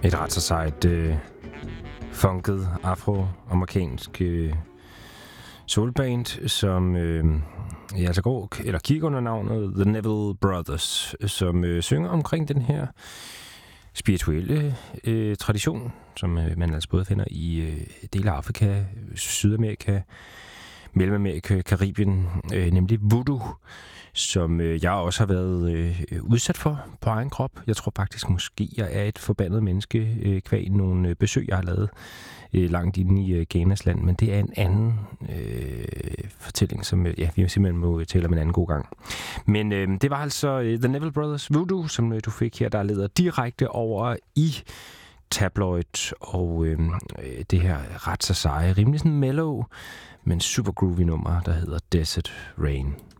Et ret så sejt funket afroamerikansk soulband, som kigger under navnet The Neville Brothers, som synger omkring den her spirituelle tradition, som man altså både finder i dele af Afrika, Sydamerika, Mellemamerika, Karibien, nemlig voodoo, som jeg også har været udsat for på egen krop. Jeg tror faktisk måske, jeg er et forbandet menneske kvæg nogle besøg, jeg har lavet langt inde i Ghanas land, men det er en anden fortælling, som vi simpelthen må tale om en anden god gang. Men det var altså The Neville Brothers Voodoo, som du fik her, der leder direkte over i tabloid, og det her ret så seje, rimelig sådan mellow, men super groovy nummer, der hedder Desert Rain.